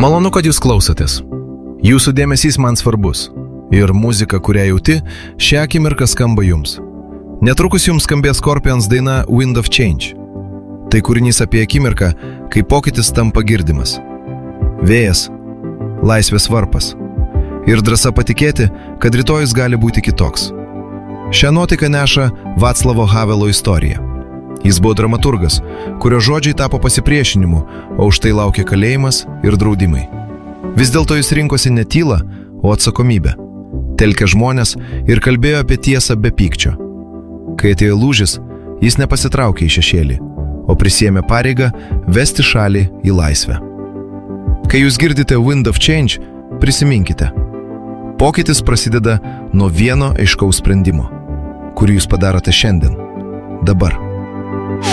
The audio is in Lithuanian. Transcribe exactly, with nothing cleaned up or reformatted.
Malonu, kad jūs klausotės. Jūsų dėmesys man svarbus. Ir muzika, kurią jauti, šią akimirką skamba jums. Netrukus jums skambės Scorpions daina Wind of Change. Tai kūrinys apie akimirką, kai pokytis tampa girdimas. Vėjas, laisvės varpas. Ir drąsa patikėti, kad rytojus gali būti kitoks. Šią nuotaiką neša Václavo Havelo istorija. Jis buvo dramaturgas, kurio žodžiai tapo pasipriešinimu, o už tai laukia kalėjimas ir draudimai. Vis dėlto jis rinkosi ne tylą, o atsakomybę. Telkė žmonės ir kalbėjo apie tiesą be pykčio. Kai atėjo lūžis, jis nepasitraukė į šešėlį, o prisėmė pareigą vesti šalį į laisvę. Kai jūs girdite Wind of Change, prisiminkite. Pokytis prasideda nuo vieno aiškaus sprendimo, kurį jūs padarote šiandien, dabar.